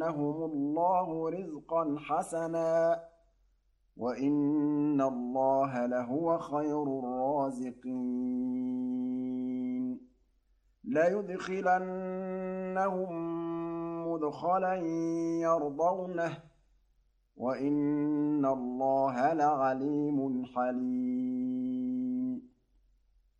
ليرزقنهم الله رزقا حسنا وإن الله لهو خير الرازقين ليدخلنهم مدخلا يرضونه وإن الله لعليم حليم